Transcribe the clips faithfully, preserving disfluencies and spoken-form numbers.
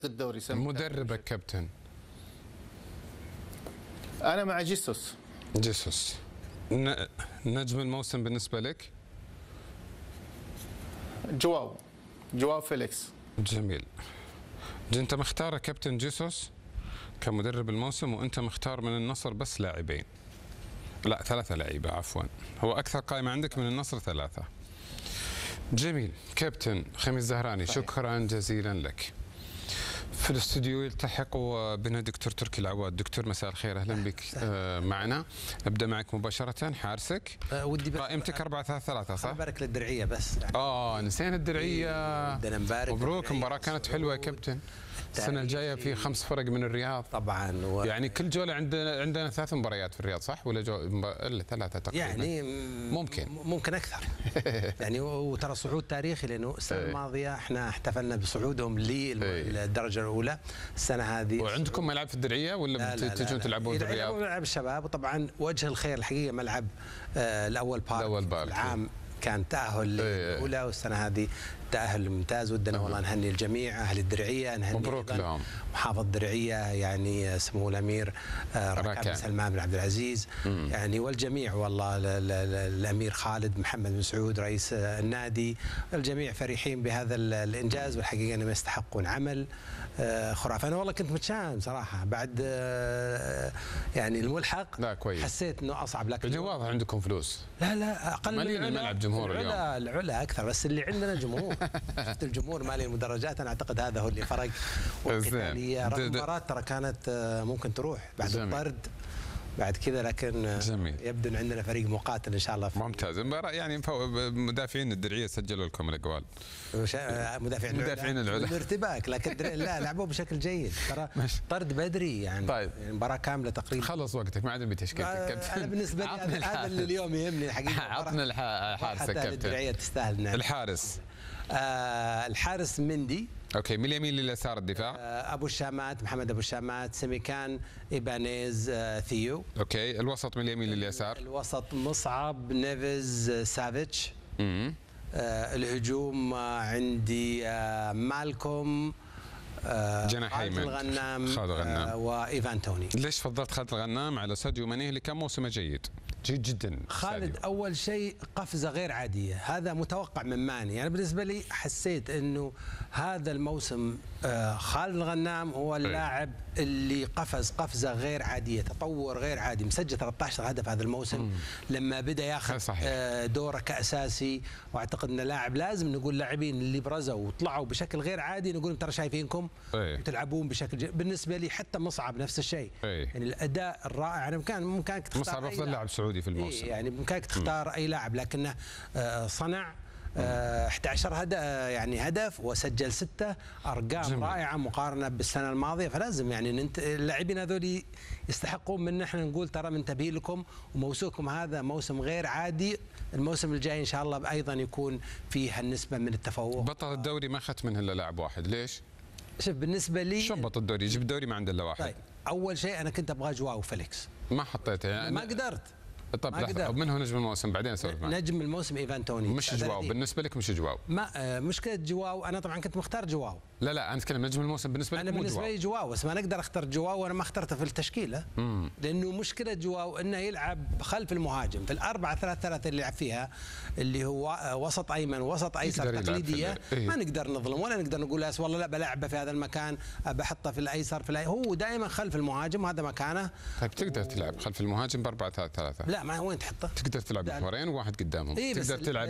الدوري سنة مدربك كابتن؟ أنا مع جيسوس. جيسوس نجم الموسم بالنسبة لك؟ جواو جواو فيليكس. جميل. أنت مختار كابتن جيسوس كمدرب الموسم، وأنت مختار من النصر بس لاعبين، لا ثلاثة لعيبة عفوا، هو أكثر قائمة عندك من النصر ثلاثة. جميل. كابتن خميس زهراني، شكرا جزيلا لك. في الاستوديو يلتحق بنا دكتور تركي العواد. دكتور مساء الخير، اهلا بك معنا. ابدا معك مباشره. حارسك أه ودي بس قائمتك أربعة ثلاثة ثلاثة صح؟ بارك للدرعيه بس يعني. اه نسينا الدرعيه. بدنا نبارك. مبروك، المباراه كانت حلوه يا كابتن. السنه الجايه في خمس فرق من الرياض طبعا و... يعني كل جوله عندنا عندنا ثلاث مباريات في الرياض صح ولا جو... الا ثلاثه تقريبا يعني ممكن ممكن اكثر يعني. وترى صعود تاريخي، لانه السنه الماضيه احنا احتفلنا بصعودهم للدرجه الاولى السنه هذه. وعندكم ملعب في الدرعيه ولا بتجون تلعبون في الرياض؟ ملعب الشباب، وطبعا وجه الخير الحقيقه ملعب آه الاول بارك, الأول بارك. العام كان تأهل للأولى، والسنة هذه تأهل ممتاز. ودنا والله نهني الجميع أهل الدرعية، نهني مبروك لهم محافظ الدرعية يعني سمو الأمير ركاب بن سلمان بن عبد العزيز مم. يعني والجميع والله الأمير خالد محمد بن سعود رئيس النادي، الجميع فرحين بهذا الإنجاز، والحقيقة أنهم يستحقون عمل خرافي. أنا والله كنت متشائم صراحة بعد يعني الملحق. لا كويس. حسيت أنه أصعب، لكن واضح عندكم فلوس. لا لا أقل مليان الملعب جمهور اليوم. لا العلا أكثر، بس اللي عندنا جمهور. شفت الجمهور مالي المدرجات، أنا أعتقد هذا هو اللي فرق. والقتالية رغم المباراة ترى كانت ممكن تروح بعد جميل. الطرد بعد كذا، لكن جميل. يبدو ان عندنا فريق مقاتل ان شاء الله. ممتاز. المباراه يعني مدافعين الدرعيه سجلوا لكم الاجوال. مدافعين مدافعين العلا الارتباك، لكن لا لعبوا بشكل جيد ترى. طرد بدري يعني. طيب المباراه كامله تقريبا. خلص وقتك، ما عاد بتشكيلتك. انا بالنسبه لي هذا اللي اليوم يهمني الحقيقه. عطنا الحارس كابتن. الدرعيه تستاهل. الحارس آه الحارس مندي. اوكي، من اليمين لليسار الدفاع؟ آه ابو الشامات محمد ابو الشامات، سيميكان ايبانيز آه ثيو. اوكي، الوسط من اليمين لليسار؟ الوسط مصعب نيفز سافيتش. امم آه الهجوم آه عندي آه مالكوم آه جناح خالد الغنام خالد الغنام آه وايفان توني. ليش فضلت خالد الغنام على ساديو ماني اللي كان موسمه جيد؟ جيد جدا. خالد ساديو. اول شيء قفزه غير عاديه، هذا متوقع من ماني. يعني بالنسبه لي حسيت انه هذا الموسم آه خالد الغنام هو اللاعب اللي قفز قفزه غير عاديه، تطور غير عادي، مسجل ثلاثة عشر هدف هذا الموسم. مم. لما بدا ياخذ آه دوره كاساسي، واعتقد ان لاعب لازم نقول لاعبين اللي برزوا وطلعوا بشكل غير عادي نقول ترى شايفينكم تلعبون بشكل جي. بالنسبه لي حتى مصعب نفس الشيء. يعني الاداء الرائع. انا ممكن ممكن مصعب افضل لاعب سعودي في الموسم. يعني بامكانك تختار مم. اي لاعب، لكنه آه صنع آه أحد عشر هدف يعني هدف وسجل ستة، ارقام جميل. رائعه مقارنه بالسنه الماضيه. فلازم يعني انت اللاعبين هذول يستحقون من احنا نقول ترى منتبه لكم، وموسمكم هذا موسم غير عادي. الموسم الجاي ان شاء الله ايضا يكون فيه النسبه من التفوق. بطل الدوري ما اخذت منه الا لاعب واحد، ليش؟ شوف بالنسبه لي شو بطل الدوري؟ يجيب الدوري ما عنده الا واحد. طيب اول شيء انا كنت ابغى جواو فيليكس، ما حطيته يعني ما قدرت. طب لحظة، من هو نجم الموسم؟ بعدين اسولف معك. نجم الموسم ايفان توني. مش جواو بالنسبة لك؟ مش جواو. ما آه مشكلة جواو، أنا طبعا كنت مختار جواو. لا لا أنا أتكلم نجم الموسم بالنسبة لك. أنا بالنسبة لي جواو، بس ما نقدر أختار جواو وأنا ما اخترته في التشكيلة. مم. لأنه مشكلة جواو إنه يلعب خلف المهاجم في الأربعة ثلاثة ثلاثة اللي يلعب فيها، اللي هو وسط أيمن وسط أيسر تقليدية. إيه؟ ما نقدر نظلم ولا نقدر نقول أس والله لا بلعبه في هذا المكان بحطه في الأيسر في الأي... هو دائما خلف المهاجم وهذا مكانه. طيب تقدر و... تلعب خلف المهاجم بأربعة ثلاثة ثلاثة؟ لا ما وين تحطه؟ تقدر تلعب محورين وواحد قدامهم. إيه تقدر تلعب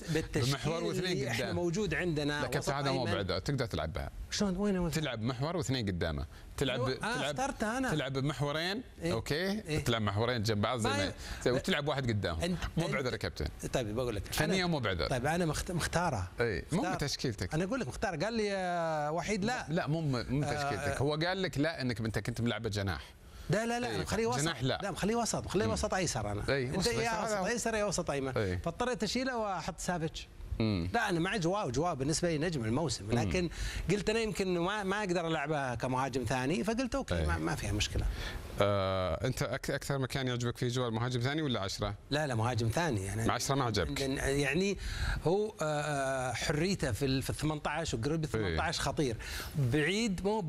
بمحور واثنين قدام. احنا موجود عندنا وسط هذا مو بعده، تقدر تلعب بها. شلون وين تلعب محور واثنين قدامه، تلعب آه تلعب أنا. تلعب بمحورين. إيه؟ اوكي إيه؟ تلعب محورين جنب بعض زي ما وتلعب واحد قدامهم. مو بعذر يا كابتن. طيب بقول لك فنيا مو بعذر. طيب انا مختاره. اي مو تشكيلتك. انا اقول لك مختار، قال لي يا وحيد لا لا مو مو تشكيلتك. هو قال لك لا انك انت كنت ملعبه جناح. لا لا لا مخليه وسط. جناح لا لا مخليه وسط، مخليه وسط ايسر. انا انت يا وسط ايسر يا وسط ايمن، فاضطريت اشيله واحط سافيتش. لا انا مع جواو، جواو بالنسبه لي نجم الموسم، لكن مم. قلت انا يمكن ما ما اقدر العبها كمهاجم ثاني، فقلت اوكي أيه. ما, ما فيها مشكله. آه، انت اكثر مكان يعجبك فيه جوا مهاجم ثاني ولا عشرة؟ لا لا مهاجم ثاني يعني. عشرة ما عجبك؟ يعني هو حريته في ال ثمانية عشر وقريب ال ثمانية عشر خطير، بعيد مو